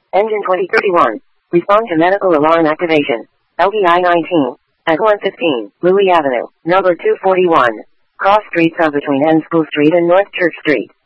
Engine 2031. Respond to medical alarm activation. LVI 19. At 115, Louis Avenue, number 241. Cross streets are between N School Street and North Church Street.